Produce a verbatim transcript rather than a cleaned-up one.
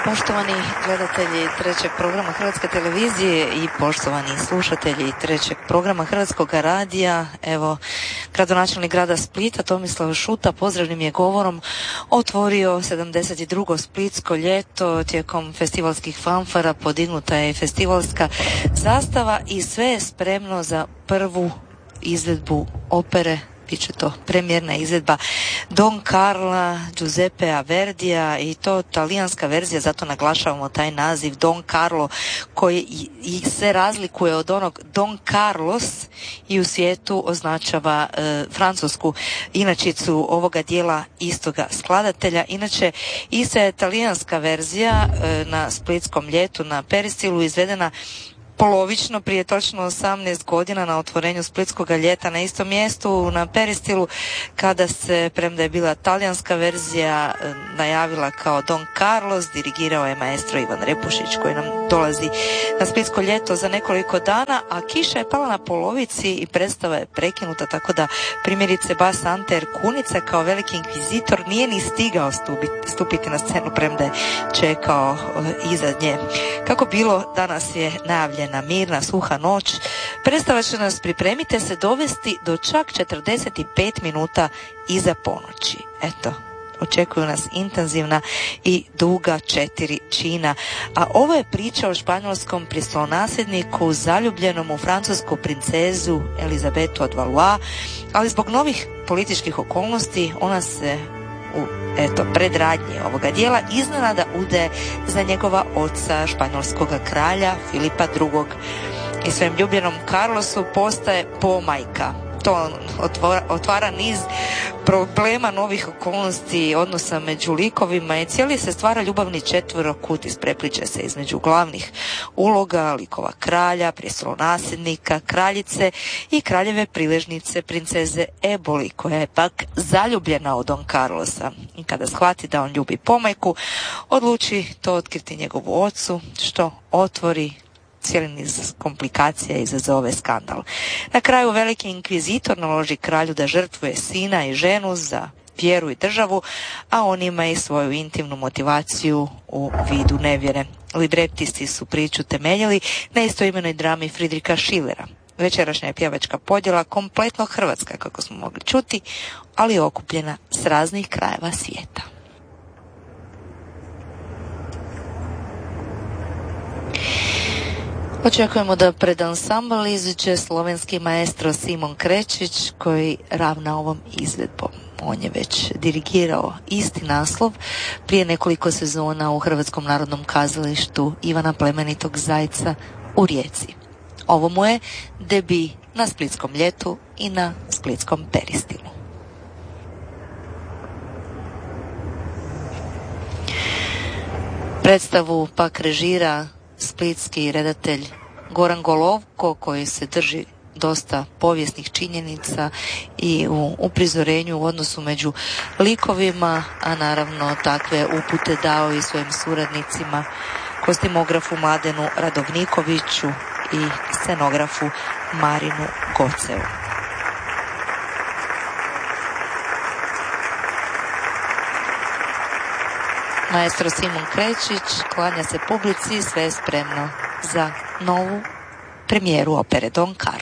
Poštovani gledatelji trećeg programa Hrvatske televizije i poštovani slušatelji trećeg programa Hrvatskog radija, evo, gradonačelnik grada Splita Tomislav Šuta pozdravnim je govorom otvorio sedamdeset drugo splitsko ljeto. Tijekom festivalskih fanfara podignuta je festivalska zastava i sve je spremno za prvu izvedbu opere. Biće to premijerna izvedba Don Carla Giuseppea Verdija i to talijanska verzija, zato naglašavamo taj naziv Don Carlo koji i se razlikuje od onog Don Carlos i u svijetu označava e, francusku inačicu ovoga dijela istoga skladatelja. Inače, ista je talijanska verzija e, na splitskom ljetu na Peristilu izvedena polovično prije točno osamnaest godina na otvorenju splitskog ljeta na istom mjestu na Peristilu, kada se, premda je bila talijanska verzija, najavila kao Don Carlos, dirigirao je maestro Ivan Repušić koji nam dolazi na splitsko ljeto za nekoliko dana, a kiša je pala na polovici i predstava je prekinuta, tako da primjerice bas Ante Erkunica kao veliki inkvizitor nije ni stigao stupiti, stupiti na scenu, premda je čekao iza nje. Kako bilo, danas je najavljena na mirna, suha noć. Predstava će nas, pripremite se, dovesti do čak četrdeset pet minuta iza ponoći. Eto, očekuju nas intenzivna i duga četiri čina. A ovo je priča o španjolskom prestolonasljedniku zaljubljenom u francusku princezu Elizabetu od Valois, ali zbog novih političkih okolnosti ona se u eto predradnji ovoga dijela iznenada ude za njegova oca, španjolskog kralja Filipa drugog. I svojim ljubljenom Carlosu postaje pomajka. To otvara, otvara niz problema, novih okolnosti, odnosa među likovima i cijeli se stvara ljubavni četverokut, isprepliče se između glavnih uloga likova kralja, prestolonasljednika, kraljice i kraljeve priležnice princeze Eboli, koja je pak zaljubljena od Don Carlosa. I kada shvati da on ljubi pomajku, odluči to otkriti njegovu ocu, što otvori cijeli niz komplikacija i izazove skandal. Na kraju veliki inkvizitor naloži kralju da žrtvuje sina i ženu za vjeru i državu, a on ima i svoju intimnu motivaciju u vidu nevjere. Libretisti su priču temeljili na istoimenoj drami Friedricha Schillera. Večerašnja je pjevačka podjela kompletno hrvatska, kako smo mogli čuti, ali okupljena s raznih krajeva svijeta. Očekujemo da pred ansambl iziđe slovenski maestro Simon Krečić koji ravna ovom izvedbom. On je već dirigirao isti naslov prije nekoliko sezona u Hrvatskom narodnom kazalištu Ivana Plemenitog Zajca u Rijeci. Ovo mu je debi na splitskom ljetu i na splitskom Peristilu. Predstavu pak režira splitski redatelj Goran Golovko, koji se drži dosta povijesnih činjenica i u uprizorenju u odnosu među likovima, a naravno takve upute dao i svojim suradnicima, kostimografu Mladenu Radovnikoviću i scenografu Marinu Goceu. Maestro Simon Krečić klanja se publici, sve je spremno za novu premijeru opere Don Carlo.